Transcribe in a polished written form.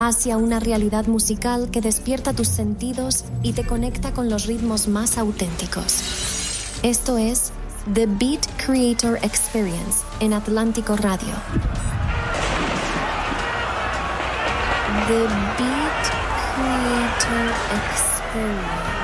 hacia una realidad musical que despierta tus sentidos y te conecta con los ritmos más auténticos. Esto es The Beat Creator Experience en Atlántico Radio. The Beat Creator Experience.